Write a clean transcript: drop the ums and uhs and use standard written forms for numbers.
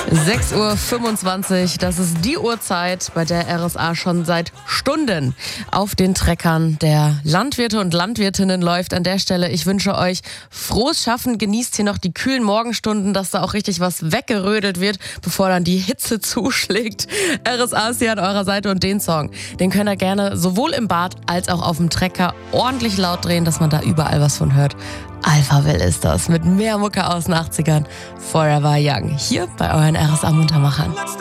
6:25 Uhr, das ist die Uhrzeit, bei der RSA schon seit Stunden auf den Treckern der Landwirte und Landwirtinnen läuft. An der Stelle, ich wünsche euch frohes Schaffen, genießt hier noch die kühlen Morgenstunden, dass da auch richtig was weggerödelt wird, bevor dann die Hitze zuschlägt. RSA ist hier an eurer Seite und den Song, den könnt ihr gerne sowohl im Bad als auch auf dem Trecker ordentlich laut drehen, dass man da überall was von hört. Alphaville ist das, mit mehr Mucke aus den 80ern. Forever Young, hier bei euren RSA Muntermachern.